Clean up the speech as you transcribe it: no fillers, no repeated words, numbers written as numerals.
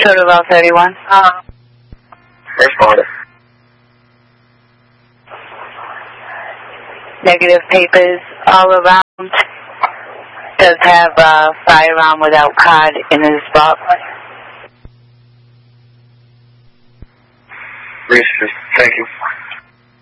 Total well 31. Responded. Negative papers all around. Does have a firearm without card in his box. Registered. Thank you.